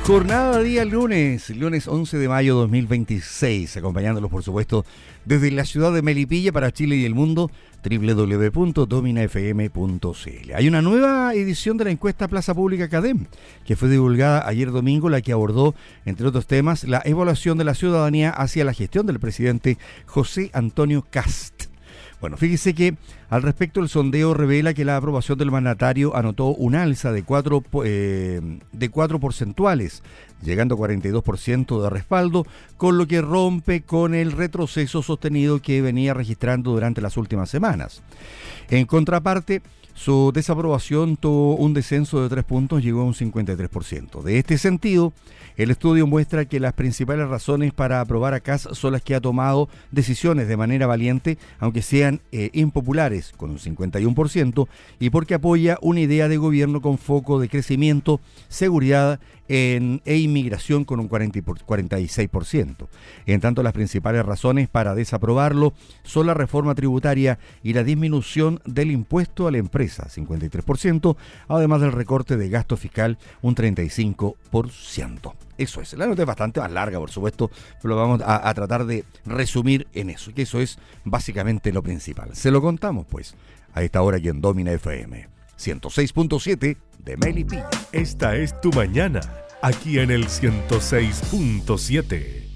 Jornada día lunes 11 de mayo 2026, acompañándolos por supuesto desde la ciudad de Melipilla para Chile y el mundo, www.dominafm.cl. Hay una nueva edición de la encuesta Plaza Pública CADEM, que fue divulgada ayer domingo, la que abordó, entre otros temas, la evaluación de la ciudadanía hacia la gestión del presidente José Antonio Kast. Bueno, fíjese que al respecto el sondeo revela que la aprobación del mandatario anotó un alza de 4 porcentuales, llegando a 42% de respaldo, con lo que rompe con el retroceso sostenido que venía registrando durante las últimas semanas. En contraparte, su desaprobación tuvo un descenso de 3 puntos, llegó a un 53%. De este sentido, el estudio muestra que las principales razones para aprobar a Kast son las que ha tomado decisiones de manera valiente, aunque sean impopulares, con un 51%, y porque apoya una idea de gobierno con foco de crecimiento, seguridad e inmigración con un 46%. En tanto, las principales razones para desaprobarlo son la reforma tributaria y la disminución del impuesto a la empresa, 53%, además del recorte de gasto fiscal, un 35%. Eso es, la nota es bastante más larga, por supuesto, pero vamos a tratar de resumir en eso, que eso es básicamente lo principal. Se lo contamos, pues, a esta hora aquí en Domina FM 106.7 de Melipilla. Esta es tu mañana, aquí en el 106.7.